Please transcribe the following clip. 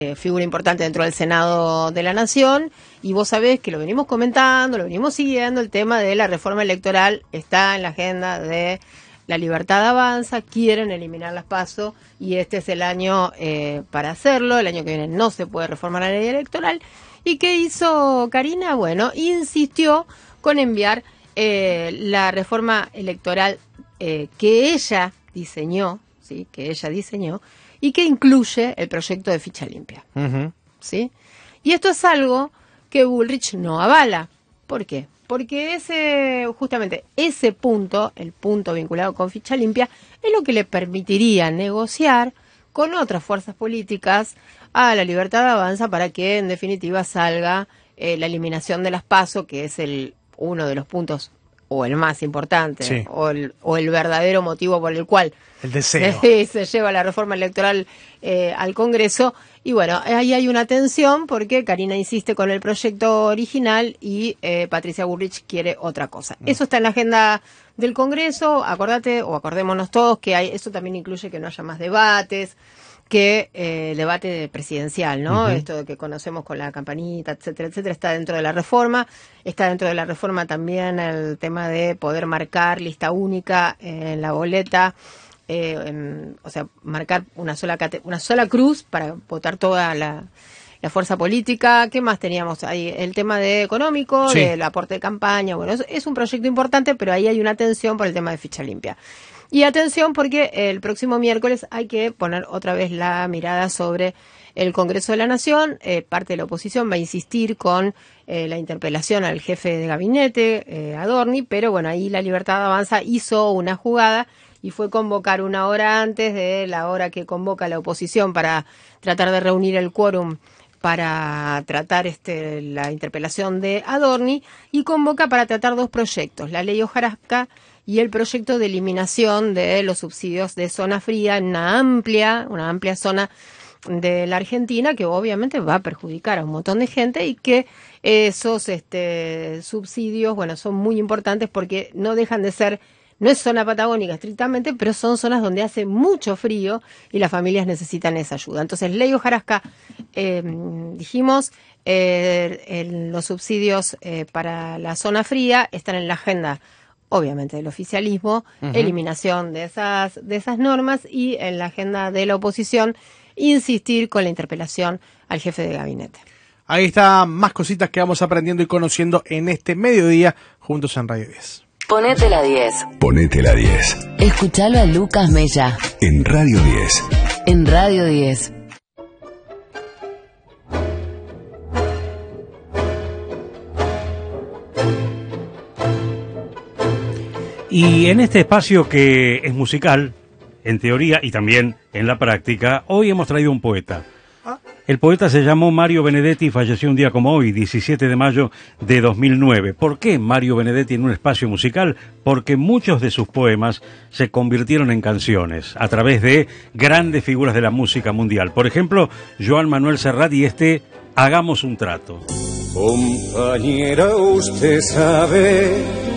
figura importante dentro del Senado de la Nación, y vos sabés que lo venimos comentando, lo venimos siguiendo, el tema de la reforma electoral está en la agenda de La Libertad Avanza, quieren eliminar las PASO y este es el año para hacerlo, el año que viene no se puede reformar la ley electoral. ¿Y qué hizo Karina? Bueno, insistió con enviar la reforma electoral que ella diseñó, ¿sí? Y que incluye el proyecto de ficha limpia. Uh-huh. ¿Sí? Y esto es algo que Bullrich no avala. ¿Por qué? Porque justamente ese punto, el punto vinculado con ficha limpia, es lo que le permitiría negociar con otras fuerzas políticas a La Libertad Avanza para que en definitiva salga la eliminación de las PASO, que es uno de los puntos o el más importante, sí, o el verdadero motivo por el cual el deseo se lleva la reforma electoral al Congreso. Y bueno, ahí hay una tensión porque Karina insiste con el proyecto original y Patricia Bullrich quiere otra cosa. Eso está en la agenda del Congreso. Acordémonos todos que eso también incluye que no haya más debates, que debate presidencial, ¿no? Uh-huh. Esto de que conocemos con la campanita, etcétera, etcétera, está dentro de la reforma. Está dentro de la reforma también el tema de poder marcar lista única en la boleta, o sea, marcar una sola cruz para votar toda la fuerza política. ¿Qué más teníamos ahí? El tema económico, sí, del aporte de campaña. Bueno, es un proyecto importante, pero ahí hay una tensión por el tema de ficha limpia. Y atención porque el próximo miércoles hay que poner otra vez la mirada sobre el Congreso de la Nación. Parte de la oposición va a insistir con la interpelación al jefe de gabinete, Adorni, pero bueno, ahí La Libertad Avanza hizo una jugada y fue convocar una hora antes de la hora que convoca la oposición para tratar de reunir el quórum para tratar la interpelación de Adorni, y convoca para tratar dos proyectos, la ley Hojarasca y el proyecto de eliminación de los subsidios de zona fría en una amplia zona de la Argentina, que obviamente va a perjudicar a un montón de gente, y que esos subsidios, bueno, son muy importantes porque no dejan de ser, no es zona patagónica estrictamente, pero son zonas donde hace mucho frío y las familias necesitan esa ayuda. Entonces, ley Hojarasca, dijimos, los subsidios para la zona fría están en la agenda, obviamente, del oficialismo, uh-huh, eliminación de esas normas, y en la agenda de la oposición, insistir con la interpelación al jefe de gabinete. Ahí está más cositas que vamos aprendiendo y conociendo en este mediodía juntos en Radio 10. Ponete la 10. Ponete la 10. Escuchalo a Lucas Mella. En Radio 10. En Radio 10. Y en este espacio que es musical, en teoría y también en la práctica, hoy hemos traído un poeta. El poeta se llamó Mario Benedetti y falleció un día como hoy, 17 de mayo de 2009. ¿Por qué Mario Benedetti en un espacio musical? Porque muchos de sus poemas se convirtieron en canciones a través de grandes figuras de la música mundial. Por ejemplo, Joan Manuel Serrat y Hagamos un trato. Compañera, usted sabe